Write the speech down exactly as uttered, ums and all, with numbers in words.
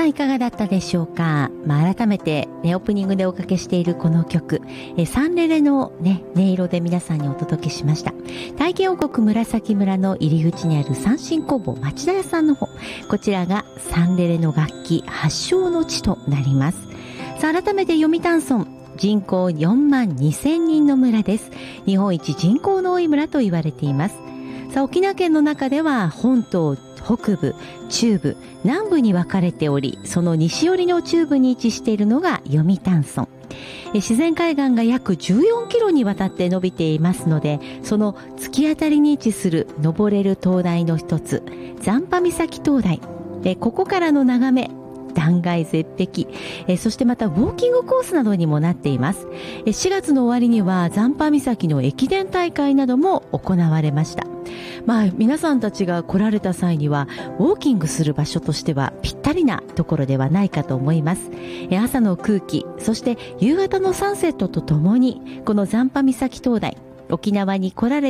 さんいかがだったでしょうか。まあ、改めて、ね、オープニングでおかけしているこの曲、えサンレレの、ね、音色で皆さんにお届けしました。体験王国紫村の入り口にある三振工房町田屋さんの方、こちらがサンレレの楽器発祥の地となります。さあ、改めて読谷村、人口よんまんにせんにんの村です。日本一人口の多い村と言われています。さあ、沖縄県の中では本島、北部、中部、南部に分かれており、その西寄りの中部に位置しているのが読谷村。自然海岸が約じゅうよんキロにわたって伸びていますので、その突き当たりに位置する登れる灯台の一つ、残波岬灯台。ここからの眺め、断崖絶壁、えそしてまたウォーキングコースなどにもなっています。えしがつの終わりには残波岬の駅伝大会なども行われました。まあ、皆さんたちが来られた際にはウォーキングする場所としてはぴったりなところではないかと思います。え朝の空気、そして夕方のサンセットとともにこの残波岬灯台、沖縄に来られ